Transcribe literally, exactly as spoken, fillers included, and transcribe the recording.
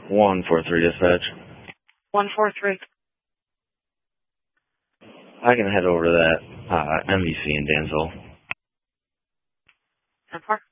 one four three dispatch. one four three. I can head over to that uh, M V C in Dansville. ten four.